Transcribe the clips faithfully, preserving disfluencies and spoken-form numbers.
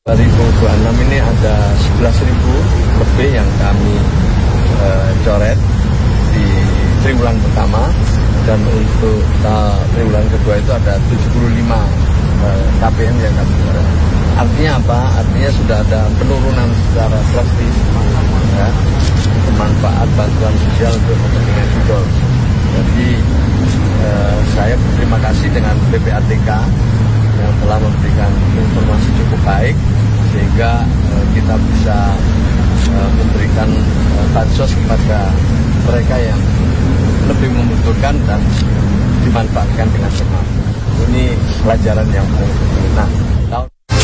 Dari dua ribu dua puluh enam ini ada sebelas ribu lebih yang kami uh, coret di triwulan pertama, dan untuk uh, triwulan kedua itu ada tujuh puluh lima uh, K P M yang kami coret. Artinya apa? Artinya sudah ada penurunan secara drastis ya, manfaat bantuan sosial untuk kepentingan hidup. Jadi uh, saya berterima kasih dengan P P A T K yang telah memberikan informasi cukup baik sehingga uh, kita bisa uh, memberikan uh, bansos kepada mereka yang lebih membutuhkan dan dimanfaatkan dengan cermat. Ini pelajaran yang paling penting. Nah, tahun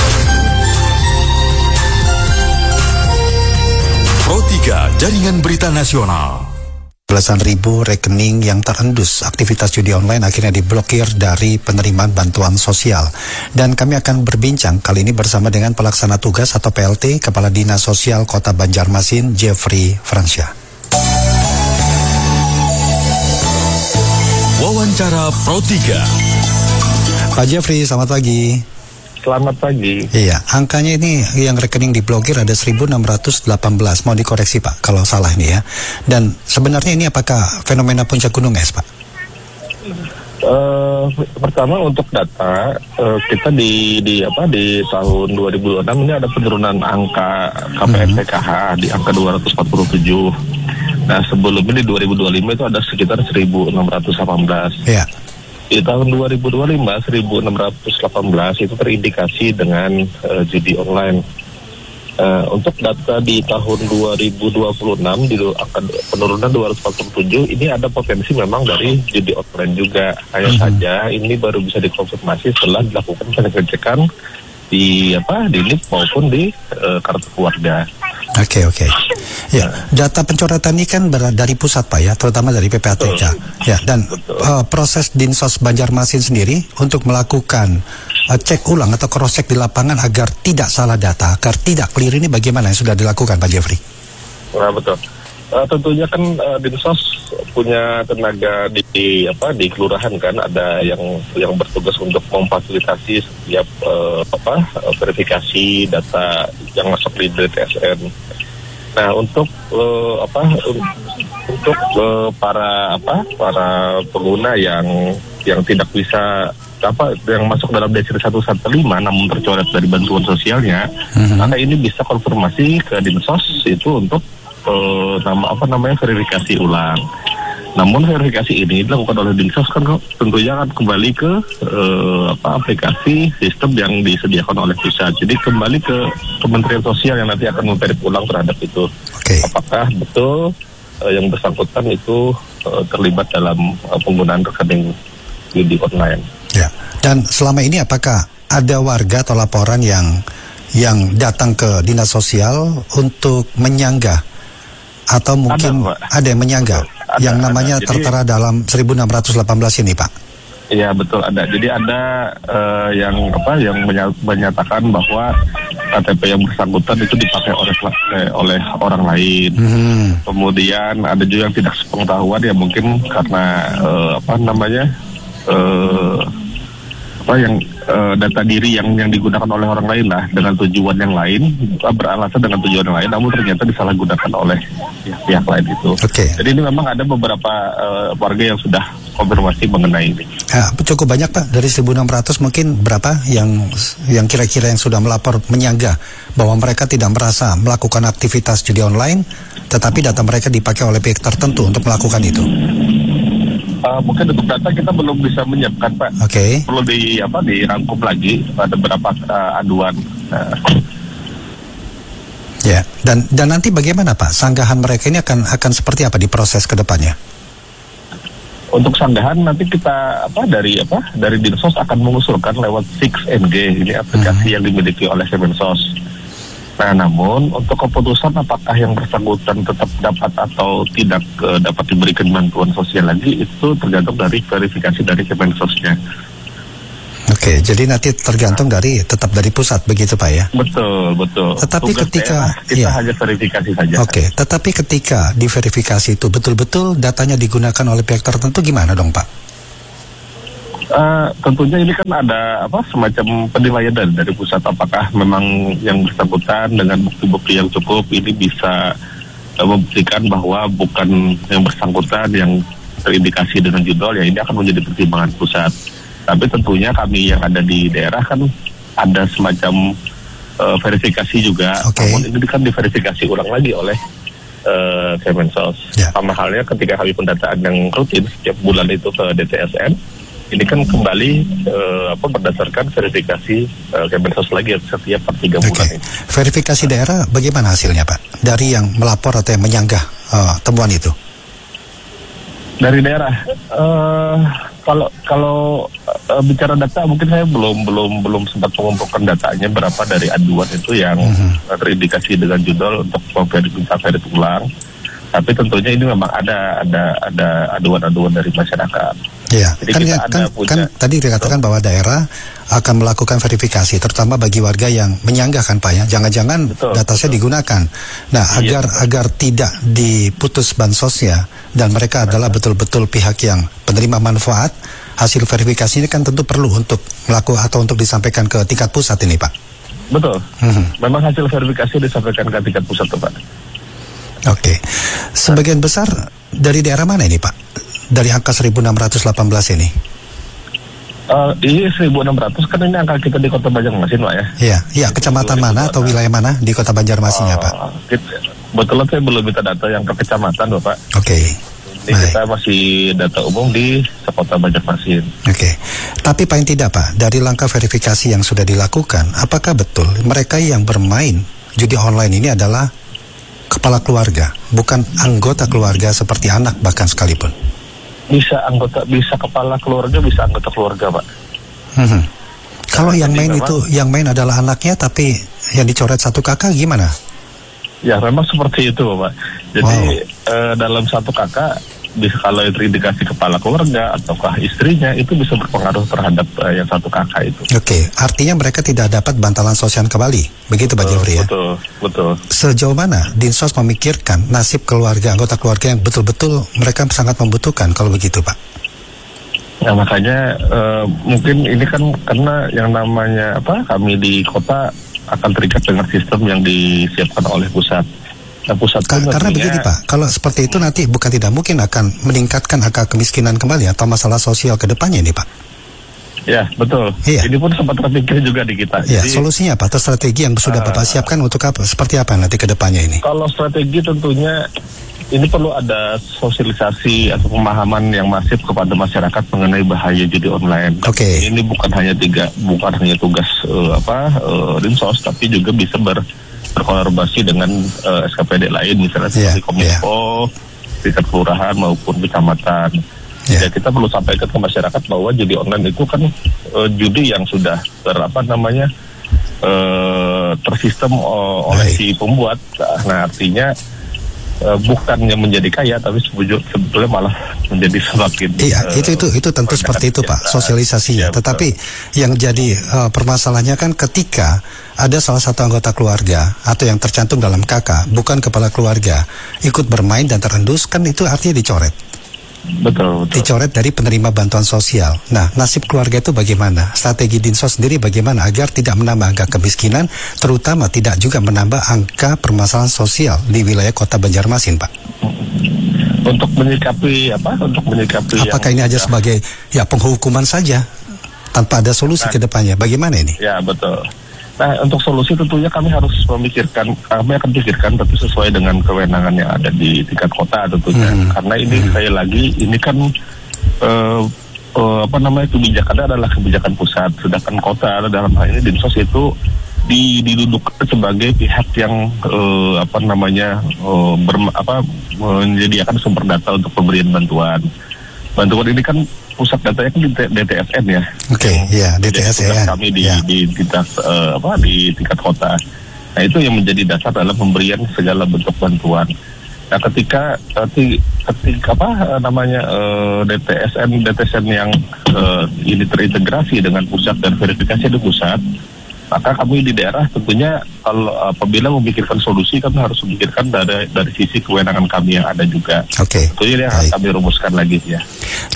Pro tiga Jaringan Berita Nasional. Belasan ribu rekening yang terendus aktivitas judi online akhirnya diblokir dari penerimaan bantuan sosial. Dan kami akan berbincang kali ini bersama dengan pelaksana tugas atau P L T Kepala Dinas Sosial Kota Banjarmasin, Jeffrey Fransyah. Wawancara Pro tiga. Pak Jeffrey, selamat pagi. Selamat pagi. Iya, angkanya ini yang rekening diblokir ada seribu enam ratus delapan belas. Mau dikoreksi Pak kalau salah ini ya. Dan sebenarnya ini apakah fenomena puncak gunung es Pak? Uh, pertama untuk data uh, kita di di apa di tahun dua ribu dua puluh enam ini ada penurunan angka K P M P K H hmm. di angka dua ratus empat puluh tujuh. Nah sebelumnya di dua ribu dua puluh lima itu ada sekitar seribu enam ratus delapan belas. Iya. Di tahun dua ribu dua puluh lima, seribu enam ratus delapan belas itu terindikasi dengan uh, judi online. Uh, untuk data di tahun dua ribu dua puluh enam, di angka penurunan dua ratus empat puluh tujuh, ini ada potensi memang dari judi online juga. Hanya mm-hmm. saja ini baru bisa dikonfirmasi setelah dilakukan pengecekan di apa di N I P maupun di uh, kartu keluarga. Oke okay, oke. Okay. Ya, data pencoretan ini kan dari pusat Pak ya, terutama dari P P A T K. Ya, dan uh, proses Dinsos Banjarmasin sendiri untuk melakukan uh, cek ulang atau cross check di lapangan agar tidak salah data, agar tidak clear ini bagaimana yang sudah dilakukan Pak Jeffrey? Nah, betul. Uh, tentunya kan uh, Dinsos punya tenaga di, di apa di kelurahan kan, ada yang yang bertugas untuk memfasilitasi setiap uh, apa uh, verifikasi data yang masuk di D T S N. Nah untuk uh, apa untuk uh, para apa para pengguna yang yang tidak bisa apa yang masuk dalam D C satu satu lima namun tercoret dari bantuan sosialnya, mm-hmm. maka ini bisa konfirmasi ke Dinsos itu untuk uh, nama apa namanya verifikasi ulang. Namun verifikasi ini dilakukan oleh Dinsos kan tentunya akan kembali ke uh, apa aplikasi sistem yang disediakan oleh pusat. Jadi kembali ke Kementerian Sosial yang nanti akan memverify ulang terhadap itu. Okay. Apakah betul uh, yang bersangkutan itu uh, terlibat dalam uh, penggunaan rekening judi online. Ya. Dan selama ini apakah ada warga atau laporan yang yang datang ke Dinas Sosial untuk menyanggah atau mungkin ada, ada yang menyanggah? Ada, yang namanya ada. Tertera Jadi, dalam seribu enam ratus delapan belas ini Pak. Iya betul ada. Jadi ada uh, yang apa yang menyatakan bahwa K T P yang bersangkutan itu dipakai oleh oleh orang lain. Hmm. Kemudian ada juga yang tidak sepengetahuan ya mungkin karena uh, apa namanya uh, apa yang uh, data diri yang yang digunakan oleh orang lain lah dengan tujuan yang lain, beralasan dengan tujuan yang lain, namun ternyata disalahgunakan oleh pihak lain itu. Okay. Jadi ini memang ada beberapa uh, warga yang sudah konfirmasi mengenai ini. Ya, cukup banyak Pak, dari seribu enam ratus mungkin berapa yang yang kira-kira yang sudah melapor menyanggah bahwa mereka tidak merasa melakukan aktivitas judi online, tetapi data mereka dipakai oleh pihak tertentu untuk melakukan itu. Uh, mungkin untuk data kita belum bisa menyiapkan Pak. Oke. Okay. Perlu di apa dirangkum lagi, ada beberapa uh, aduan. Uh. Ya, dan dan nanti bagaimana Pak? Sanggahan mereka ini akan akan seperti apa di proses kedepannya? Untuk sanggahan nanti kita apa dari apa dari Dinsos akan mengusulkan lewat six N G, ini aplikasi hmm. yang dimiliki oleh Kemensos. Nah, namun untuk keputusan apakah yang bersangkutan tetap dapat atau tidak uh, dapat diberikan bantuan sosial lagi itu tergantung dari verifikasi dari Kemensosnya. Oke, jadi nanti tergantung dari tetap dari pusat begitu Pak ya? Betul, betul. Tetapi Tugas ketika daerah, kita ya. hanya verifikasi saja. Oke, tetapi ketika diverifikasi itu betul-betul datanya digunakan oleh pihak tertentu gimana dong Pak? Uh, tentunya ini kan ada apa semacam penilaian dari, dari pusat, apakah memang yang bersangkutan dengan bukti-bukti yang cukup ini bisa uh, membuktikan bahwa bukan yang bersangkutan yang terindikasi dengan judol, ya ini akan menjadi pertimbangan pusat. Tapi tentunya kami yang ada di daerah kan ada semacam uh, verifikasi juga, okay. namun ini kan diverifikasi ulang lagi oleh uh, Kemensos. Yeah. Sama halnya ketika kami pendataan yang rutin setiap bulan itu ke D T S N, ini kan kembali uh, apa berdasarkan verifikasi uh, Kemensos lagi setiap per tiga okay. bulan ini. Verifikasi daerah bagaimana hasilnya Pak? Dari yang melapor atau yang menyanggah uh, temuan itu? Dari daerah, uh, kalau kalau uh, bicara data mungkin saya belum belum belum sempat mengumpulkan datanya berapa dari aduan itu yang mm-hmm. terindikasi dengan judul untuk memverifikasi ulang. Tapi tentunya ini memang ada ada ada aduan-aduan dari masyarakat. Iya, kan, kita kan, punya, kan tadi dikatakan bahwa daerah akan melakukan verifikasi, terutama bagi warga yang menyanggah kan Pak ya. Jangan-jangan betul, data saya betul. digunakan. Nah, iya, agar betul. agar tidak diputus bansosnya dan mereka adalah betul-betul pihak yang penerima manfaat, hasil verifikasi ini kan tentu perlu untuk melakukan atau untuk disampaikan ke tingkat pusat ini Pak. Betul. Hmm. Memang hasil verifikasi disampaikan ke tingkat pusat Pak. Oke, sebagian besar dari daerah mana ini Pak? Dari angka seribu enam ratus delapan belas ini? Uh, ini seribu enam ratus kan ini angka kita di Kota Banjarmasin Pak ya? Iya, iya. Kecamatan mana atau wilayah mana di Kota Banjarmasinnya uh, Pak? Betulan saya belum minta data yang per kecamatan Bapak. Oke. Okay. Ini baik. Kita masih data umum di Kota Banjarmasin. Oke. Okay. Tapi paling tidak Pak, dari langkah verifikasi yang sudah dilakukan, apakah betul mereka yang bermain judi online ini adalah kepala keluarga, bukan anggota keluarga seperti anak bahkan sekalipun? Bisa anggota, bisa kepala keluarga, bisa anggota keluarga Pak. Hmm. Kalau nah, yang main memang, itu, yang main adalah anaknya, tapi yang dicoret satu kakak gimana? Ya memang seperti itu Bapak. Jadi wow. eh, dalam satu kakak, bisa kalau terindikasi kepala keluarga ataukah istrinya, itu bisa berpengaruh terhadap eh, yang satu kakak itu. Oke, okay. Artinya mereka tidak dapat bantalan sosial kembali, begitu Pak Jeffrey ya? Betul, betul. Sejauh mana Dinsos memikirkan nasib keluarga, anggota keluarga yang betul-betul mereka sangat membutuhkan kalau begitu Pak? Nah makanya uh, mungkin ini kan karena yang namanya apa, kami di kota akan terikat dengan sistem yang disiapkan oleh pusat. Nah, pusat Ka karena begini Pak, kalau seperti itu nanti bukan tidak mungkin akan meningkatkan angka kemiskinan kembali atau masalah sosial ke depannya ini Pak. Ya betul. Iya. Ini pun sempat terpikir juga di kita. Ya, Jadi, solusinya apa atau strategi yang sudah uh, Bapak siapkan untuk apa? Seperti apa nanti ke depannya ini? Kalau strategi tentunya ini perlu ada sosialisasi atau pemahaman yang masif kepada masyarakat mengenai bahaya judi online. Oke. Okay. Ini bukan hanya tiga, bukan hanya tugas uh, apa uh, Dinsos, tapi juga bisa ber berkolaborasi dengan uh, S K P D lain misalnya yeah, seperti Kominfo, yeah. tingkat kelurahan maupun kecamatan. Yeah. Ya kita perlu sampaikan ke masyarakat bahwa judi online itu kan uh, judi yang sudah ter apa namanya uh, tersistem uh, oleh Baik. si pembuat. Nah artinya uh, bukannya menjadi kaya tapi sebetulnya malah menjadi semakin. Iya uh, itu itu itu tentu seperti itu Pak sosialisasinya. Ya, Tetapi betul. yang jadi uh, permasalahannya kan ketika ada salah satu anggota keluarga atau yang tercantum dalam K K bukan kepala keluarga ikut bermain dan terendus, kan itu artinya dicoret. Betul, betul. Dicoret dari penerima bantuan sosial. Nah, nasib keluarga itu bagaimana? Strategi Dinsos sendiri bagaimana agar tidak menambah angka kemiskinan, terutama tidak juga menambah angka permasalahan sosial di wilayah Kota Banjarmasin, Pak? Untuk menyikapi apa? Untuk menyikapi. Apakah ini aja sebagai ya penghukuman saja tanpa ada solusi nah, ke depannya? Bagaimana ini? Ya betul. Nah, untuk solusi tentunya kami harus memikirkan, kami akan pikirkan tentu sesuai dengan kewenangan yang ada di tingkat kota tentunya. Hmm. Karena ini hmm. sekali lagi, ini kan uh, uh, apa namanya kebijakannya adalah kebijakan pusat, sedangkan kota dalam hal ini Dinsos itu di, didudukkan sebagai pihak yang uh, apa namanya uh, ber, apa menyediakan sumber data untuk pemberian bantuan. Bantuan ini kan pusat datanya kan di D T S N ya. Oke, okay, ya D T S N. Kami di ya. di tingkat uh, apa di tingkat kota. Nah itu yang menjadi dasar dalam pemberian segala bentuk bantuan. Nah ketika ketika, ketika apa namanya uh, D T S N D T S N yang uh, ini terintegrasi dengan pusat dan verifikasi di pusat, maka kami di daerah tentunya kalau apabila memikirkan solusi kami harus memikirkan dari dari sisi kewenangan kami yang ada juga. Oke. Okay. Itu yang harus kami rumuskan lagi ya.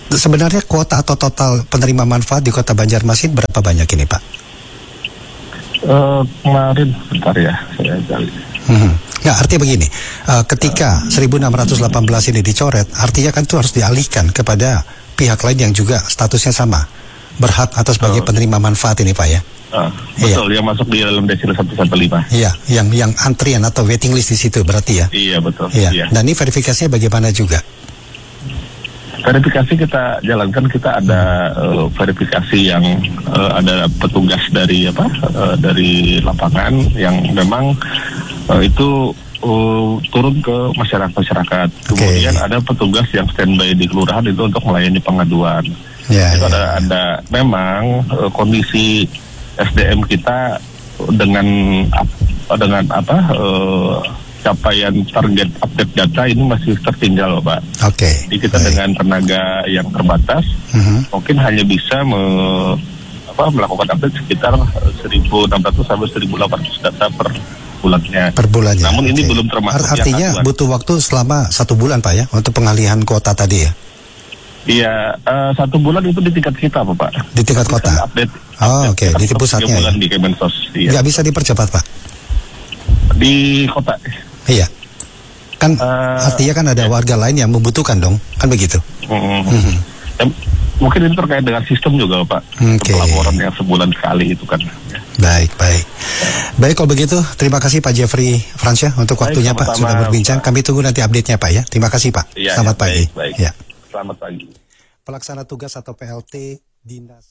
sebenarnya kuota atau total penerima manfaat di Kota Banjarmasin berapa banyak ini, Pak? Uh, kemarin, bentar ya, saya cari. Hmm. Ya, artinya begini, uh, ketika seribu enam ratus delapan belas ini dicoret, artinya kan itu harus dialihkan kepada pihak lain yang juga statusnya sama, berhak atas sebagai oh. penerima manfaat ini, Pak ya? Uh, betul, iya. Yang masuk di dalam desil seratus lima belas. Iya, yang yang antrian atau waiting list di situ berarti ya? Iya, betul. Iya. Iya. Dan ini verifikasinya bagaimana juga? Verifikasi kita jalankan, kita ada uh, verifikasi yang uh, ada petugas dari apa uh, dari lapangan yang memang uh, itu uh, turun ke masyarakat masyarakat. Kemudian okay. ada petugas yang standby di kelurahan itu untuk melayani pengaduan. Ya, itu ya. ada ada memang uh, kondisi S D M kita dengan dengan apa? Uh, capaian target update data ini masih tertinggal, Pak. Oke. Okay. Jadi kita Baik. dengan tenaga yang terbatas, uh-huh. mungkin hanya bisa me, apa, melakukan update sekitar seribu enam ratus sampai seribu delapan ratus data per bulannya. Per bulannya. Namun okay. ini belum termasuk Art- Artinya yang butuh waktu selama satu bulan, Pak ya, untuk pengalihan kuota tadi ya? Iya, uh, satu bulan itu di tingkat kita, Pak. Di tingkat kota? Update. Oh, oke. Okay. Di pusatnya bulan ya? Di Kemensos. Iya. Nggak bisa dipercepat, Pak? Di kota. Iya. Kan uh, artinya kan ada ya. warga lain yang membutuhkan dong, kan begitu? Uh-huh. Uh-huh. Ya, mungkin itu terkait dengan sistem juga, Pak. Okay. Pelaporan yang sebulan sekali itu kan. Baik, baik. Baik, kalau begitu, terima kasih Pak Jeffrey Fransyah untuk baik, waktunya Pak sudah berbincang. Pak. Kami tunggu nanti update-nya Pak ya. Terima kasih Pak. Ya, Selamat ya, pagi. Baik, baik. Ya. Selamat pagi. Pelaksana tugas atau P L T Dinas.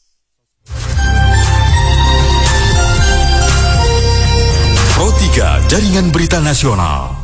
Pro tiga Jaringan Berita Nasional.